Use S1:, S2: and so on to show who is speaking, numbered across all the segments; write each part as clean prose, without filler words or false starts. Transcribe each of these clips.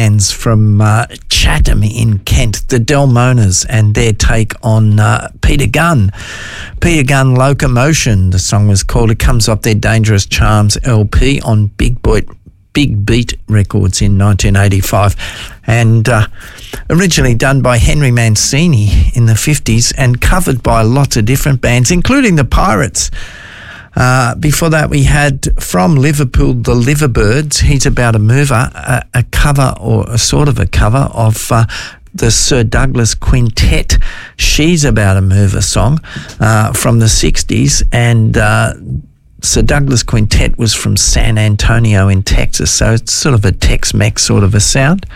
S1: bands from Chatham in Kent, the Delmoners, and their take on Peter Gunn. Peter Gunn, Locomotion, the song was called. It comes off their Dangerous Charms LP on Big Beat Records in 1985, and originally done by Henry Mancini in the 50s and covered by lots of different bands, including the Pirates. Before that, we had from Liverpool, the Liverbirds, He's About a Mover, a cover, or a sort of a cover of the Sir Douglas Quintet, She's About a Mover song from the 60s, and Sir Douglas Quintet was from San Antonio in Texas, so it's sort of a Tex-Mex sort of a sound.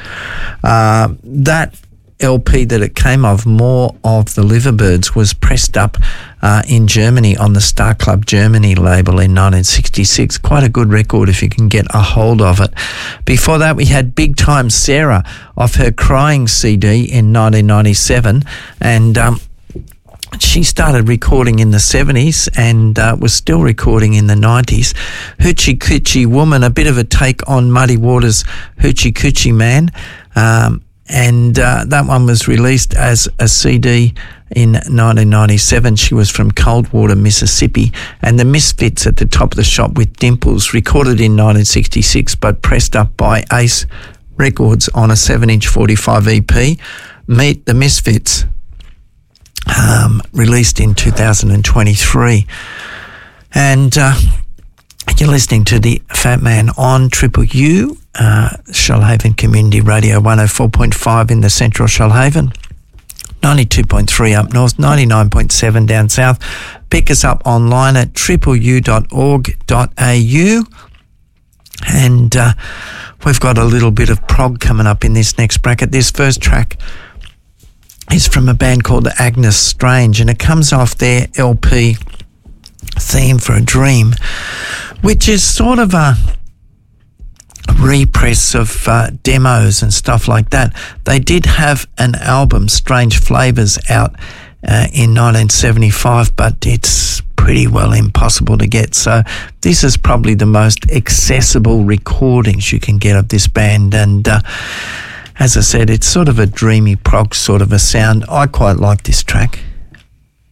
S1: That LP that it came of, More of the Liverbirds, was pressed up in Germany on the Star Club Germany label in 1966. Quite a good record if you can get a hold of it. Before that, we had Big Time Sarah off her Crying CD in 1997, and she started recording in the 70s and was still recording in the 90s. Hoochie Coochie Woman, a bit of a take on Muddy Waters' Hoochie Coochie Man. And that one was released as a CD in 1997. She was from Coldwater, Mississippi. And the Misfits at the Top of the Shop with Dimples, recorded in 1966 but pressed up by Ace Records on a 7-inch 45 EP. Meet the Misfits, released in 2023. And you're listening to the Fat Man on Triple U, Shoalhaven Community Radio, 104.5 in the central Shoalhaven, 92.3 up north, 99.7 down south. Pick us up online at tripleu.org.au. And we've got a little bit of prog coming up in this next bracket. This first track is from a band called Agnes Strange, and it comes off their LP Theme for a Dream, which is sort of a repress of demos and stuff like that. They did have an album, Strange Flavors, out in 1975, but it's pretty well impossible to get. So this is probably the most accessible recordings you can get of this band, and as I said, it's sort of a dreamy prog sort of a sound. I quite like this track.